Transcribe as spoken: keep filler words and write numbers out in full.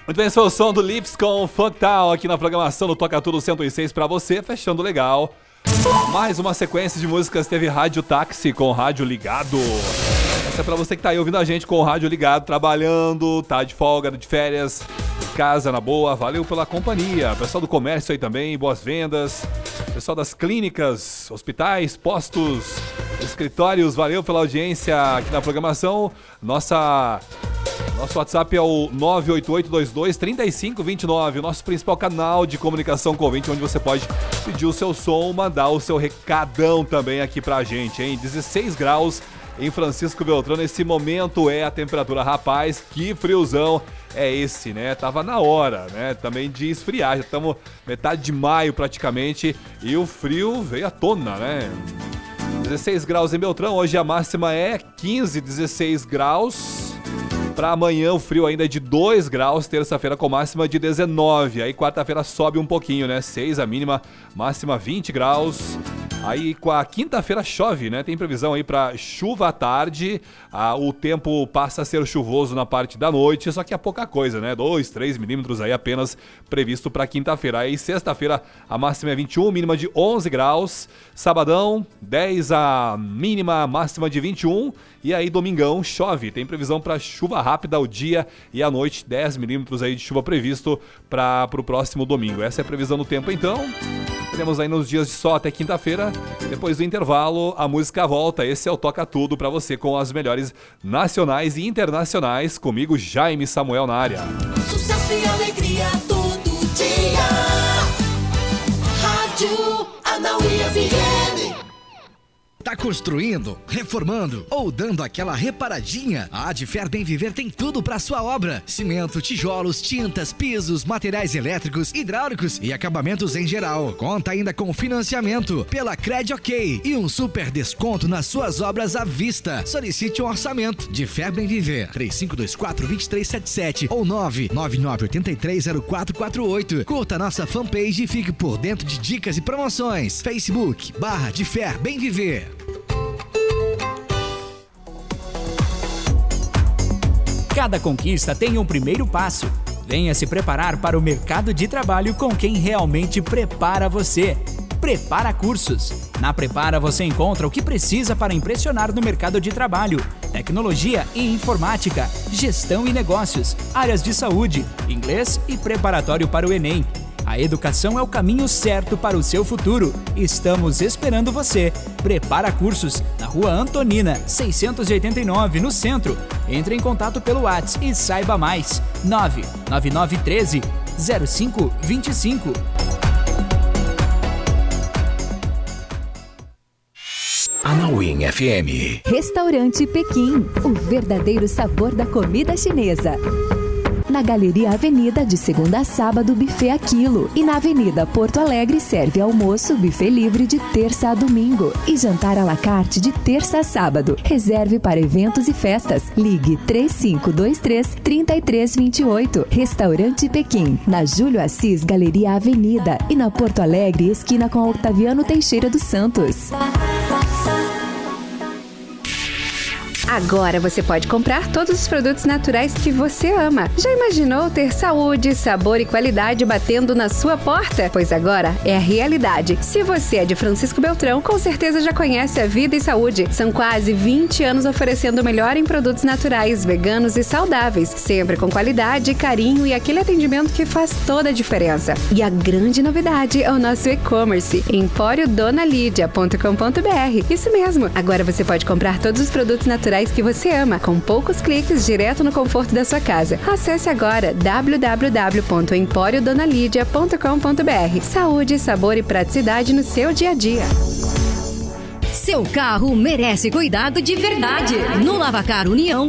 Muito bem, esse foi o som do Lips com Funktown aqui na programação do Toca Tudo cento e seis pra você, fechando legal. Mais uma sequência de músicas, teve Rádio Táxi com Rádio Ligado. Essa é pra você que tá aí ouvindo a gente com o rádio ligado, trabalhando, tá de folga, de férias, em casa, na boa. Valeu pela companhia. Pessoal do comércio aí também, boas vendas. Pessoal das clínicas, hospitais, postos, escritórios, valeu pela audiência aqui na programação. Nossa... Nosso WhatsApp é o nove oito oito dois dois três cinco dois nove, o nosso principal canal de comunicação com o ouvinte, onde você pode pedir o seu som, mandar o seu recadão também aqui pra gente, hein? dezesseis graus em Francisco Beltrão, nesse momento é a temperatura, rapaz, que friozão é esse, né? Tava na hora, né? Também de esfriar, já estamos metade de maio praticamente e o frio veio à tona, né? dezesseis graus em Beltrão, hoje a máxima é quinze, dezesseis graus. Para amanhã o frio ainda é de dois graus, terça-feira com máxima de dezenove. Aí quarta-feira sobe um pouquinho, né? seis a mínima, máxima vinte graus. Aí com a quinta-feira chove, né? Tem previsão aí para chuva à tarde. Ah, o tempo passa a ser chuvoso na parte da noite, só que é pouca coisa, né? dois, três milímetros aí apenas previsto para quinta-feira. Aí sexta-feira a máxima é vinte e um, mínima de onze graus. Sabadão, dez a mínima, máxima de vinte e um. E aí domingão chove, tem previsão para chuva rápida o dia e à noite, dez milímetros aí de chuva previsto para o próximo domingo. Essa é a previsão do tempo então. Temos aí nos dias de sol até quinta-feira. Depois do intervalo, a música volta. Esse é o Toca Tudo para você com as melhores nacionais e internacionais. Comigo, Jaime Samuel na área. Sucesso e alegria todo dia. Rádio Anauê F M. Tá construindo, reformando ou dando aquela reparadinha? A Adfer Bem Viver tem tudo para sua obra: cimento, tijolos, tintas, pisos, materiais elétricos, hidráulicos e acabamentos em geral. Conta ainda com financiamento pela Cred OK e um super desconto nas suas obras à vista. Solicite um orçamento. De Fer Bem Viver, três cinco dois quatro, dois três sete sete ou nove nove nove oito três zero quatro quatro oito. Curta nossa fanpage e fique por dentro de dicas e promoções. Facebook barra de Fer Bem Viver. Cada conquista tem um primeiro passo. Venha se preparar para o mercado de trabalho com quem realmente prepara você. Prepara Cursos. Na Prepara você encontra o que precisa para impressionar no mercado de trabalho: tecnologia e informática, gestão e negócios, áreas de saúde, inglês e preparatório para o Enem. A educação é o caminho certo para o seu futuro. Estamos esperando você. Prepara Cursos, na Rua Antonina, seiscentos e oitenta e nove, no centro. Entre em contato pelo WhatsApp e saiba mais. nove nove nove um três zero cinco dois cinco. Anauê F M. Restaurante Pequim, o verdadeiro sabor da comida chinesa. Na Galeria Avenida, de segunda a sábado, buffet a quilo. E na Avenida Porto Alegre, serve almoço, buffet livre de terça a domingo. E jantar à la carte de terça a sábado. Reserve para eventos e festas. Ligue três cinco dois três, três três dois oito. Restaurante Pequim, na Júlio Assis, Galeria Avenida. E na Porto Alegre, esquina com Octaviano Teixeira dos Santos. Agora você pode comprar todos os produtos naturais que você ama. Já imaginou ter saúde, sabor e qualidade batendo na sua porta? Pois agora é a realidade. Se você é de Francisco Beltrão, com certeza já conhece a Vida e Saúde. São quase vinte anos oferecendo o melhor em produtos naturais, veganos e saudáveis. Sempre com qualidade, carinho e aquele atendimento que faz toda a diferença. E a grande novidade é o nosso e-commerce, empório dona lídia ponto com ponto b r. Isso mesmo. Agora você pode comprar todos os produtos naturais que você ama, com poucos cliques, direto no conforto da sua casa. Acesse agora w w w ponto empório dona lídia ponto com ponto b r. Saúde, sabor e praticidade no seu dia a dia. Seu carro merece cuidado de verdade. No Lavacar União,